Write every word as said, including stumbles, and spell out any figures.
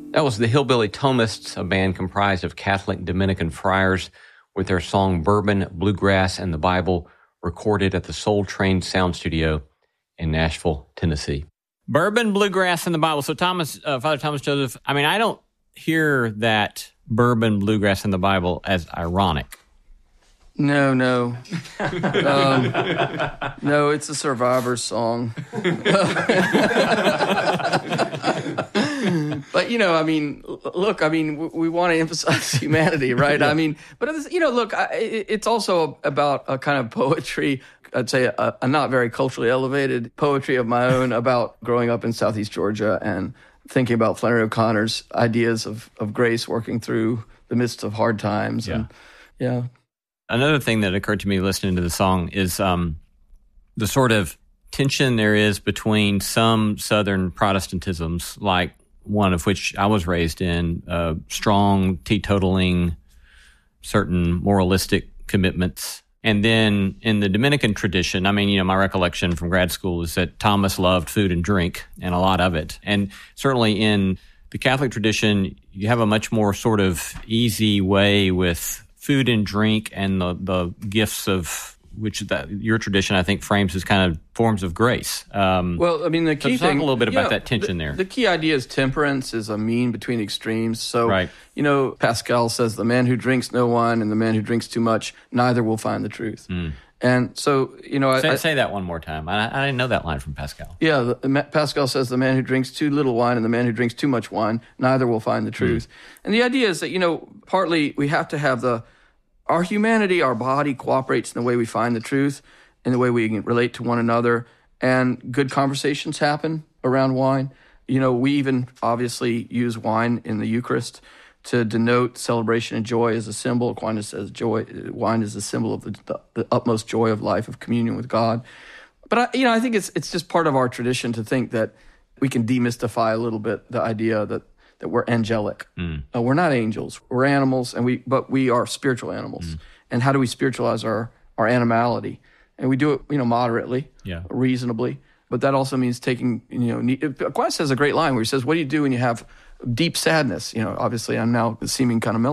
That was the Hillbilly Thomists, a band comprised of Catholic Dominican friars, with their song Bourbon, Bluegrass, and the Bible, recorded at the Soul Train Sound Studio in Nashville, Tennessee. Bourbon, Bluegrass, and the Bible. So Thomas, uh, Father Thomas Joseph, I mean, I don't hear that Bourbon, Bluegrass, and the Bible as ironic. No, no. um, no, it's a Survivor song. But, you know, I mean, look, I mean, we, we want to emphasize humanity, right? Yeah. I mean, but, you know, look, I, it's also about a kind of poetry, I'd say a, a not very culturally elevated poetry of my own about growing up in Southeast Georgia and thinking about Flannery O'Connor's ideas of, of grace working through the midst of hard times. Yeah. And, yeah. Another thing that occurred to me listening to the song is um, the sort of tension there is between some Southern Protestantisms, like one of which I was raised in, uh, strong teetotaling, certain moralistic commitments. And then in the Dominican tradition, I mean, you know, my recollection from grad school is that Thomas loved food and drink and a lot of it. And certainly in the Catholic tradition, you have a much more sort of easy way with food and drink and the, the gifts of which that your tradition, I think, frames as kind of forms of grace. Um, well, I mean, the key so thing... talk a little bit about know, that tension the, there. The key idea is temperance is a mean between extremes. So, right. you know, Pascal says the man who drinks no wine and the man who drinks too much, neither will find the truth. Mm. And so, you know... Say, I, say that one more time. I, I didn't know that line from Pascal. Yeah, the, Pascal says the man who drinks too little wine and the man who drinks too much wine, neither will find the truth. Mm. And the idea is that, you know, partly we have to have the... Our humanity, our body cooperates in the way we find the truth, in the way we can relate to one another, and good conversations happen around wine. You know, we even obviously use wine in the Eucharist to denote celebration and joy as a symbol. Aquinas says joy, wine is a symbol of the, the, the utmost joy of life, of communion with God. But, I, you know, I think it's it's just part of our tradition to think that we can demystify a little bit the idea that that we're angelic. Mm. Uh, we're not angels. We're animals, and we but we are spiritual animals. Mm. And how do we spiritualize our, our animality? And we do it, you know, moderately, yeah. reasonably. But that also means taking, you know, Aquinas has a great line where he says, what do you do when you have deep sadness? You know, obviously I'm now seeming kind of